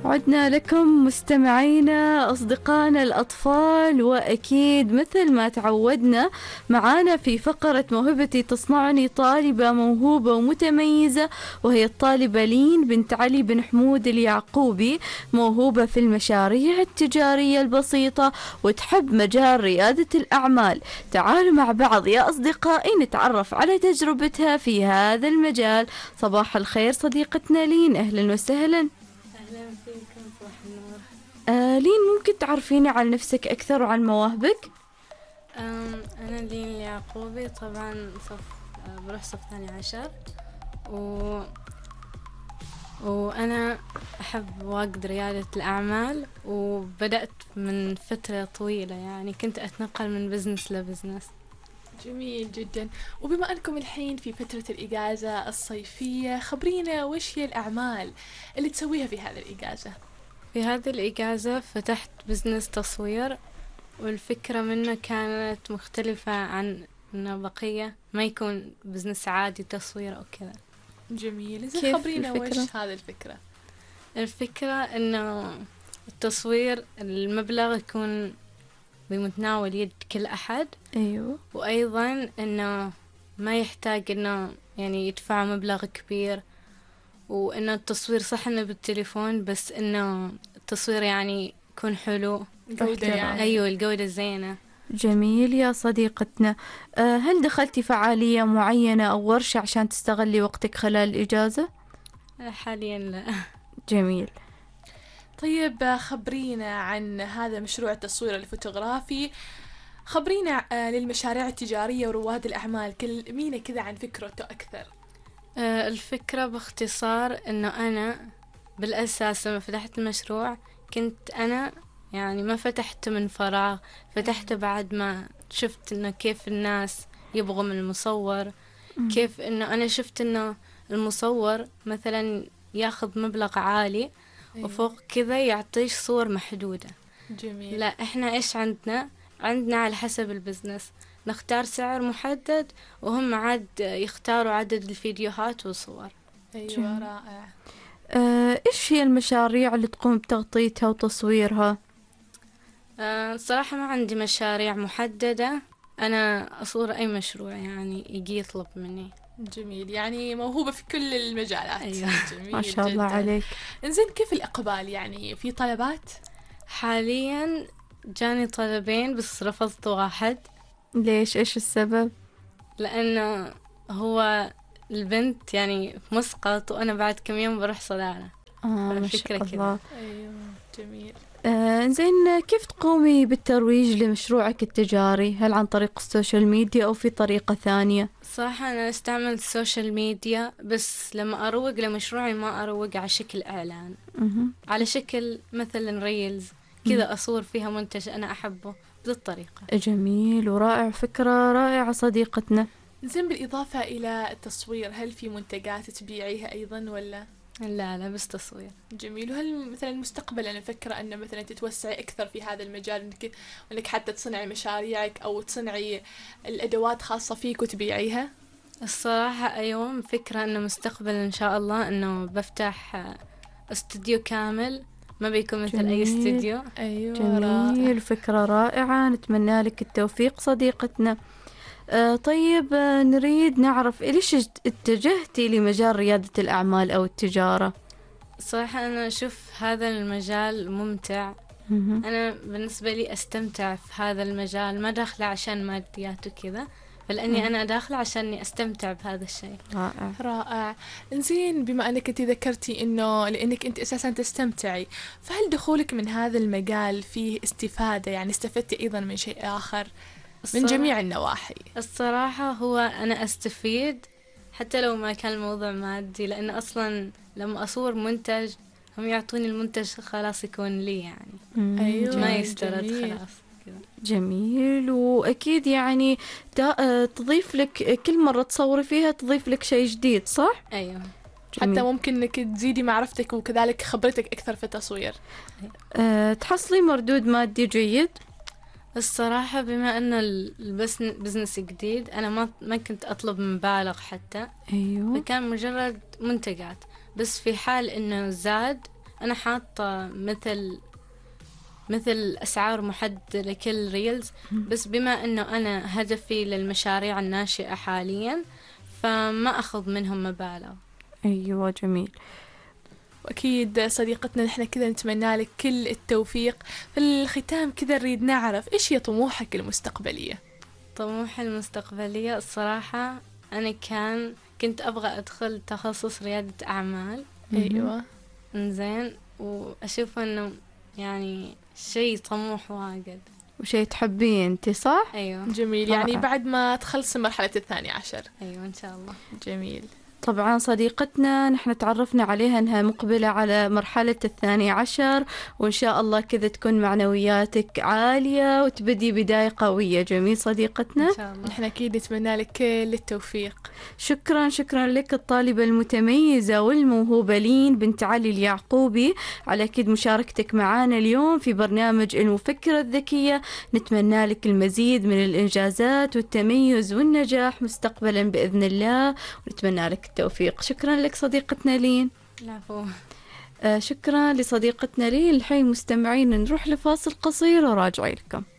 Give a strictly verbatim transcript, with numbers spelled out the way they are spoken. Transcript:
عدنا لكم مستمعينا أصدقائنا الأطفال، وأكيد مثل ما تعودنا معانا في فقرة موهبتي تصنعني طالبة موهوبة ومتميزة، وهي الطالبة لين بنت علي بن حمود اليعقوبي، موهوبة في المشاريع التجارية البسيطة وتحب مجال ريادة الأعمال. تعالوا مع بعض يا أصدقائي نتعرف على تجربتها في هذا المجال. صباح الخير صديقتنا لين، أهلا وسهلا. أهلا فيكم، صباح النور. آه لين، ممكن تعرفيني عن نفسك أكثر وعن مواهبك؟ أم أنا لين اليعقوبي، طبعا صف بروح صف ثاني عشر، و وأنا أحب واجد ريادة الأعمال، وبدأت من فترة طويلة، يعني كنت أتنقل من بزنس لبزنس. جميل جدا. وبما أنكم الحين في فترة الإجازة الصيفية، خبرينا وش هي الأعمال اللي تسويها في هذه الإجازة؟ في هذه الإجازة فتحت بزنس تصوير، والفكرة منه كانت مختلفة عن بقية، ما يكون بزنس عادي تصوير أو كذا. جميل. إذا خبرينا الفكرة؟ وش هذه الفكرة؟ الفكرة إنه التصوير المبلغ يكون بمتناول يد كل أحد. أيوه. وأيضا إنه ما يحتاج إنه يعني يدفع مبلغ كبير، وإنه التصوير صح إنه بالتليفون، بس إنه التصوير يعني يكون حلو، جودة يعني. أيوه الجودة زينة. جميل يا صديقتنا. آه هل دخلتي فعالية معينة أو ورشة عشان تستغلي وقتك خلال الإجازة؟ حاليا لا. جميل. طيب خبرينا عن هذا مشروع التصوير الفوتوغرافي، خبرينا آه للمشاريع التجارية ورواد الأعمال، كلمينا كذا عن فكرته أكثر. آه، الفكرة باختصار إنه أنا بالأساس لما فتحت المشروع كنت أنا يعني ما فتحته من فراغ، فتحته بعد ما شفت إنه كيف الناس يبغوا من المصور، كيف إنه أنا شفت إنه المصور مثلا ياخذ مبلغ عالي، أيوة. وفوق كذا يعطيش صور محدودة. جميل. لا، إحنا إيش عندنا عندنا على حسب البزنس نختار سعر محدد، وهم عاد يختاروا عدد الفيديوهات والصور. أيوة جميل. رائع. آه إيش هي المشاريع اللي تقوم بتغطيتها وتصويرها؟ أه صراحة ما عندي مشاريع محددة، أنا أصور أي مشروع يعني يجي يطلب مني. جميل، يعني موهوبة في كل المجالات. أيوة. جميل ما شاء الله جداً. عليك. إنزين، كيف الإقبال؟ يعني في طلبات؟ حاليا جاني طلبين بس رفضت واحد. ليش؟ إيش السبب؟ لأنه هو البنت يعني مسقط، وأنا بعد كم يوم بروح صدارة. آه ما شاء فالفكرة الله. أيوة جميل. آه زين، كيف تقومي بالترويج لمشروعك التجاري؟ هل عن طريق السوشيال ميديا أو في طريقة ثانية؟ صراحة أنا استعمل السوشيال ميديا، بس لما أروج لمشروعي ما أروج على شكل إعلان، مهم. على شكل مثلا ريلز كذا أصور فيها منتج أنا أحبه بذي الطريقة. جميل ورائع، فكرة رائعة صديقتنا. زين، بالإضافة إلى التصوير هل في منتجات تبيعيها أيضا ولا؟ لا لا، بس تصوير. جميل. وهل مثلا مستقبلا الفكرة أن مثلا تتوسعي أكثر في هذا المجال، إنك إنك حتى تصنعي مشاريعك أو تصنعي الأدوات خاصة فيك وتبيعيها؟ الصراحة أيوم فكرة أنه مستقبلا إن شاء الله أنه بفتح استوديو كامل، ما بيكون مثل جميل. أي استوديو. أيوة جميل، رائع. فكرة رائعة، نتمنى لك التوفيق صديقتنا. آه طيب، آه نريد نعرف ليش اتجهتي لمجال ريادة الأعمال أو التجارة؟ صراحة أنا أشوف هذا المجال ممتع. مهم. أنا بالنسبة لي أستمتع في هذا المجال، ما داخلة عشان ماديات وكذا، بل أني أنا داخلة عشاني أستمتع بهذا الشيء. رائع. رائع. إنزين، بما أنك أنت ذكرتي إنه لأنك أنت أساسا تستمتعي، فهل دخولك من هذا المجال فيه استفادة؟ يعني استفدتي أيضا من شيء آخر من جميع النواحي؟ الصراحة هو أنا أستفيد حتى لو ما كان الموضوع مادي، لأن أصلا لما أصور منتج هم يعطوني المنتج خلاص يكون لي يعني. مم. أيوة. ما جميل. يسترد جميل. خلاص كذا. جميل، وأكيد يعني تا- تضيف لك كل مرة تصوري فيها، تضيف لك شيء جديد، صح؟ أيوة. جميل. حتى ممكن إنك تزيدي معرفتك وكذلك خبرتك أكثر في التصوير. أه تحصلي مردود مادي جيد؟ الصراحة بما أن البزنس جديد، أنا ما ما كنت أطلب مبالغ حتى. أيوه. فكان مجرد منتجات، بس في حال إنه زاد أنا حاطة مثل مثل أسعار محددة لكل ريلز، بس بما أنه أنا هدفي للمشاريع الناشئة حاليا فما أخذ منهم مبالغ. أيوة جميل. وأكيد صديقتنا نحن كذا نتمنى لك كل التوفيق. في الختام كذا نريد نعرف إيش هي طموحك المستقبلية؟ طموحي المستقبلية الصراحة أنا كان كنت أبغى أدخل تخصص ريادة أعمال. أيوة. إنزين، وأشوف أنه يعني شيء طموح واجد وشيء تحبين أنت صح؟ أيوة جميل. يعني بعد ما تخلص مرحلة الثانية عشر. أيوة إن شاء الله. جميل. طبعا صديقتنا نحن تعرفنا عليها أنها مقبلة على مرحلة الثاني عشر، وإن شاء الله كذا تكون معنوياتك عالية وتبدي بداية قوية. جميل صديقتنا، إن شاء الله. نحن أكيد نتمنى لك كل التوفيق. شكرا شكرا لك الطالبة المتميزة والموهوبة لين بنت علي اليعقوبي على كد مشاركتك معنا اليوم في برنامج المفكرة الذكية. نتمنى لك المزيد من الإنجازات والتميز والنجاح مستقبلا بإذن الله، ونتمنى لك التوفيق. شكرا لك صديقتنا لين. العفو. آه شكرا لصديقتنا لين. الحين مستمعين نروح لفاصل قصير وراجعي لكم.